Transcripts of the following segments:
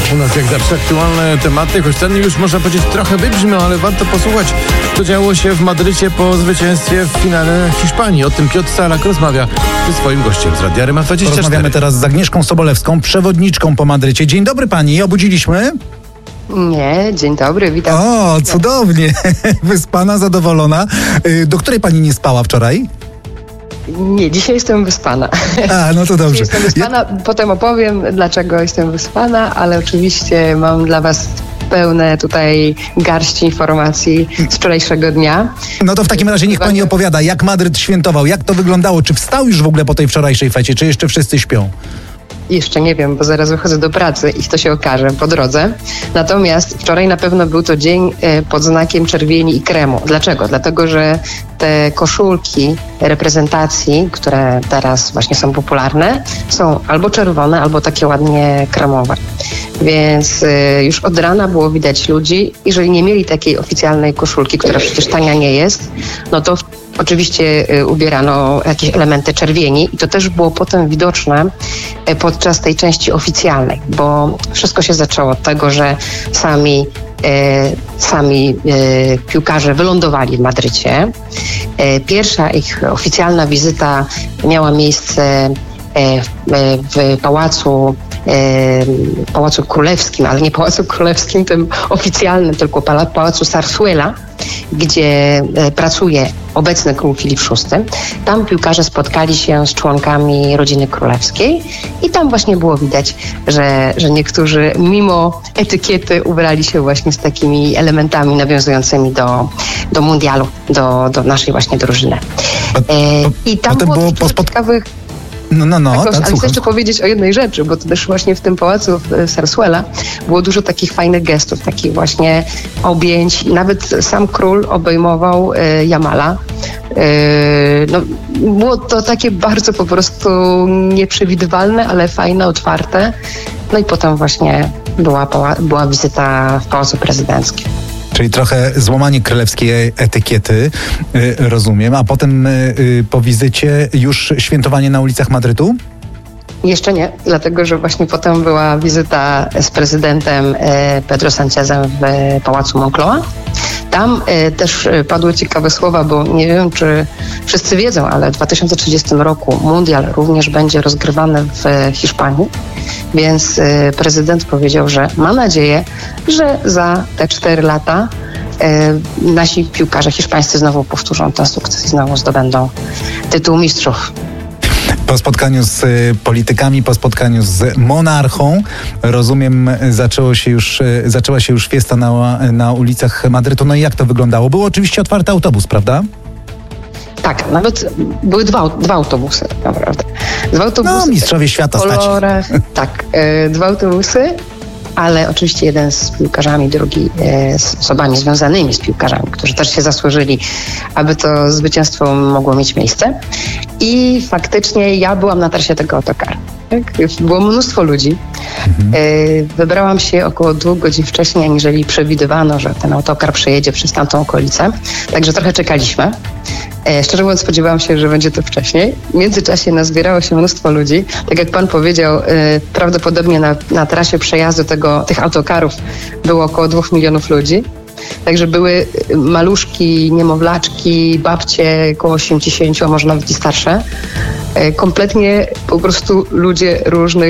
U nas jak zawsze aktualne tematy, choć ten już można powiedzieć trochę wybrzmiał, ale warto posłuchać, co działo się w Madrycie po zwycięstwie w finale Hiszpanii. O tym Piotr Salak rozmawia ze swoim gościem z Radia RMF 24. Rozmawiamy teraz z Agnieszką Sobolewską, przewodniczką po Madrycie. Dzień dobry pani, obudziliśmy? Nie, dzień dobry, witam. O, cudownie. Wyspana, zadowolona. Do której pani nie spała wczoraj? Nie, dzisiaj jestem wyspana. A, no to dobrze. Jestem wyspana, potem opowiem, dlaczego jestem wyspana, ale oczywiście mam dla was pełne tutaj garści informacji z wczorajszego dnia. No to w takim razie niech pani opowiada, jak Madryt świętował, jak to wyglądało, czy wstał już w ogóle po tej wczorajszej fecie, czy jeszcze wszyscy śpią? Jeszcze nie wiem, bo zaraz wychodzę do pracy i to się okaże po drodze. Natomiast wczoraj na pewno był to dzień pod znakiem czerwieni i kremu. Dlaczego? Dlatego, że te koszulki reprezentacji, które teraz właśnie są popularne, są albo czerwone, albo takie ładnie kremowe. Więc już od rana było widać ludzi. Jeżeli nie mieli takiej oficjalnej koszulki, która przecież tania nie jest, no to oczywiście ubierano jakieś elementy czerwieni i to też było potem widoczne podczas tej części oficjalnej, bo wszystko się zaczęło od tego, że sami piłkarze wylądowali w Madrycie. Pierwsza ich oficjalna wizyta miała miejsce w Pałacu Królewskim, ale nie Pałacu Królewskim tym oficjalnym, tylko Pałacu Zarzuela, gdzie pracuje obecny król Filip VI. Tam piłkarze spotkali się z członkami rodziny królewskiej i tam właśnie było widać, że niektórzy mimo etykiety ubrali się właśnie z takimi elementami nawiązującymi do mundialu, do naszej właśnie drużyny. I tam było ciekawych... Ale chcę jeszcze powiedzieć o jednej rzeczy, bo to też właśnie w tym pałacu w Zarzuela było dużo takich fajnych gestów, takich właśnie objęć. Nawet sam król obejmował Jamala. Było to takie bardzo po prostu nieprzewidywalne, ale fajne, otwarte. No i potem właśnie była wizyta w Pałacu Prezydenckim. Czyli trochę złamanie królewskiej etykiety, rozumiem, a potem po wizycie już świętowanie na ulicach Madrytu? Jeszcze nie, dlatego że właśnie potem była wizyta z prezydentem Pedro Sanchezem w Pałacu Moncloa. Tam też padły ciekawe słowa, bo nie wiem, czy wszyscy wiedzą, ale w 2030 roku mundial również będzie rozgrywany w Hiszpanii, więc prezydent powiedział, że ma nadzieję, że za te 4 lata nasi piłkarze hiszpańscy znowu powtórzą ten sukces i znowu zdobędą tytuł mistrzów. Po spotkaniu z politykami, po spotkaniu z monarchą, rozumiem, zaczęła się już fiesta na ulicach Madrytu. No i jak to wyglądało? Był oczywiście otwarty autobus, prawda? Tak, nawet były dwa autobusy, naprawdę. 2 autobusy. No, mistrzowie świata w kolorach, stać. Tak, 2 autobusy, ale oczywiście jeden z piłkarzami, drugi z osobami związanymi z piłkarzami, którzy też się zasłużyli, aby to zwycięstwo mogło mieć miejsce. I faktycznie ja byłam na trasie tego autokaru. Tak? Było mnóstwo ludzi. Wybrałam się około 2 godzin wcześniej, aniżeli przewidywano, że ten autokar przejedzie przez tamtą okolicę. Także trochę czekaliśmy. Szczerze mówiąc, spodziewałam się, że będzie to wcześniej. W międzyczasie nazbierało się mnóstwo ludzi. Tak jak pan powiedział, prawdopodobnie na trasie przejazdu tych autokarów było około 2 milionów ludzi. Także były maluszki, niemowlaczki, babcie około 80, a może nawet i starsze. Kompletnie po prostu ludzie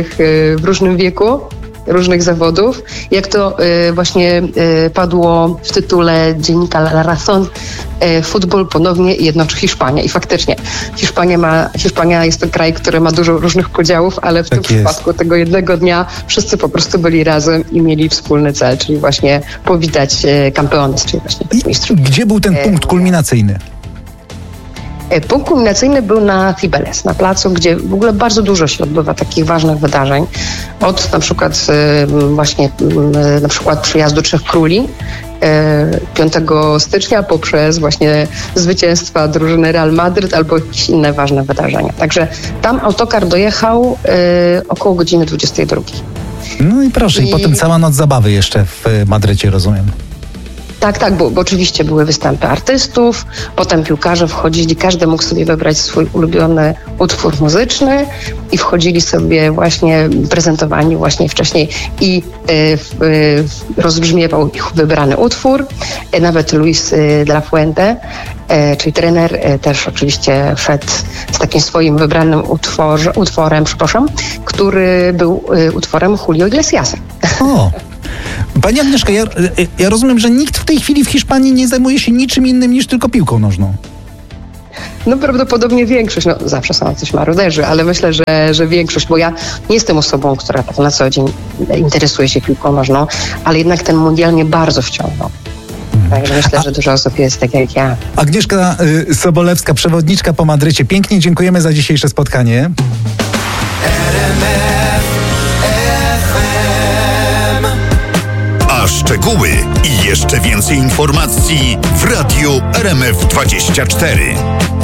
w różnym wieku, różnych zawodów. Jak to właśnie padło w tytule dziennika La Razón, futbol ponownie jednoczy Hiszpanię. I faktycznie Hiszpania jest to kraj, który ma dużo różnych podziałów, ale w tym przypadku tego jednego dnia wszyscy po prostu byli razem i mieli wspólny cel, czyli właśnie powitać campeones, czyli właśnie mistrzów. Gdzie był ten punkt kulminacyjny? Punkt kulminacyjny był na Cibeles, na placu, gdzie w ogóle bardzo dużo się odbywa takich ważnych wydarzeń. Od na przykład przyjazdu 3 króli 5 stycznia poprzez właśnie zwycięstwa drużyny Real Madryt albo jakieś inne ważne wydarzenia. Także tam autokar dojechał około godziny 22. No i proszę, i potem cała noc zabawy jeszcze w Madrycie, rozumiem. Tak, bo oczywiście były występy artystów, potem piłkarze wchodzili, każdy mógł sobie wybrać swój ulubiony utwór muzyczny i wchodzili sobie właśnie, prezentowani właśnie wcześniej i rozbrzmiewał ich wybrany utwór. Nawet Luis de la Fuente, czyli trener, też oczywiście wszedł z takim swoim wybranym utworem, który był utworem Julio Iglesiasa. O! Pani Agnieszka, ja rozumiem, że nikt w tej chwili w Hiszpanii nie zajmuje się niczym innym niż tylko piłką nożną. No prawdopodobnie większość, zawsze są jacyś maruderzy, ale myślę, że większość, bo ja nie jestem osobą, która tak na co dzień interesuje się piłką nożną, ale jednak ten mundial mnie bardzo wciągnął. Także myślę, że dużo osób jest tak jak ja. Agnieszka Sobolewska, przewodniczka po Madrycie. Pięknie dziękujemy za dzisiejsze spotkanie. A szczegóły i jeszcze więcej informacji w Radiu RMF24.